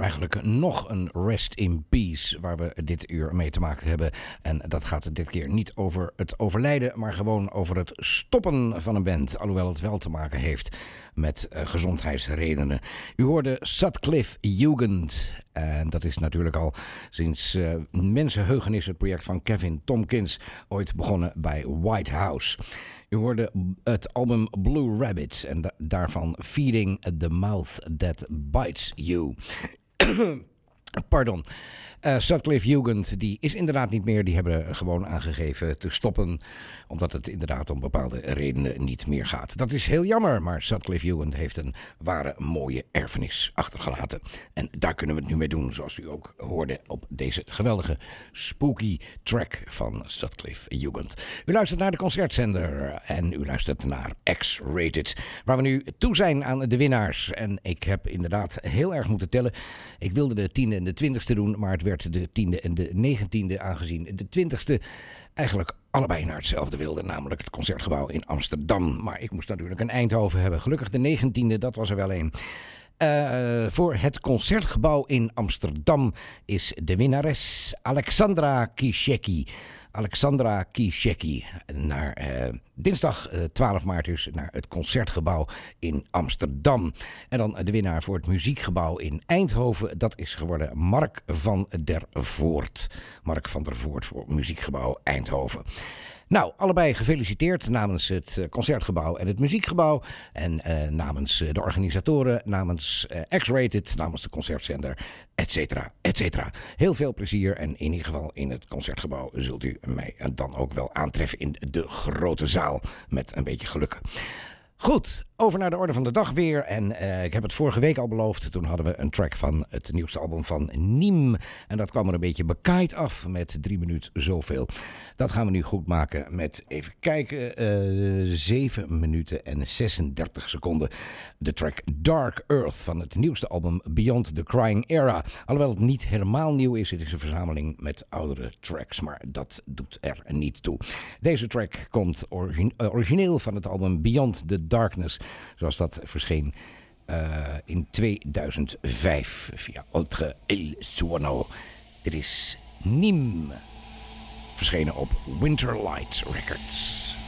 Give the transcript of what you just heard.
Eigenlijk nog een rest in peace waar we dit uur mee te maken hebben. En dat gaat dit keer niet over het overlijden, maar gewoon over het stoppen van een band. Alhoewel het wel te maken heeft met gezondheidsredenen. U hoorde Sutcliffe Jugend. En dat is natuurlijk al sinds mensenheugenis het project van Kevin Tompkins. Ooit begonnen bij White House. U hoorde het album Blue Rabbit en daarvan Feeding the Mouth That Bites You. Pardon. Sutcliffe Jugend, die is inderdaad niet meer. Die hebben gewoon aangegeven te stoppen. Omdat het inderdaad om bepaalde redenen niet meer gaat. Dat is heel jammer, maar Sutcliffe Jugend heeft een ware mooie erfenis achtergelaten. En daar kunnen we het nu mee doen, zoals u ook hoorde op deze geweldige spooky track van Sutcliffe Jugend. U luistert naar de concertzender en u luistert naar X-Rated. Waar we nu toe zijn aan de winnaars. En ik heb inderdaad heel erg moeten tellen. Ik wilde de 10e en de 20ste doen, maar het werd de 10e en de 19e aangezien de 20ste eigenlijk allebei naar hetzelfde wilden, namelijk het Concertgebouw in Amsterdam. Maar ik moest natuurlijk een Eindhoven hebben. Gelukkig de 19e, dat was er wel een. Voor het Concertgebouw in Amsterdam is de winnares Alexandra Kiszecki. Alexandra Kiszecki naar dinsdag 12 maart dus naar het Concertgebouw in Amsterdam. En dan de winnaar voor het Muziekgebouw in Eindhoven. Dat is geworden Mark van der Voort. Mark van der Voort voor Muziekgebouw Eindhoven. Nou, allebei gefeliciteerd namens het Concertgebouw en het Muziekgebouw. En namens de organisatoren, namens X-Rated, namens de concertzender, et cetera. Heel veel plezier en in ieder geval in het Concertgebouw zult u mij dan ook wel aantreffen in de grote zaal met een beetje geluk. Goed, over naar de orde van de dag weer. En ik heb het vorige week al beloofd. Toen hadden we een track van het nieuwste album van Niem. En dat kwam er een beetje bekaaid af met 3 minuten zoveel. Dat gaan we nu goed maken met, even kijken, 7 minuten en 36 seconden. De track Dark Earth van het nieuwste album Beyond the Crying Era. Alhoewel het niet helemaal nieuw is. Het is een verzameling met oudere tracks. Maar dat doet er niet toe. Deze track komt origineel van het album Beyond the Darkness, zoals dat verscheen in 2005 via Oltre El Suono. Dit is Niem, verschenen op Winterlight Records.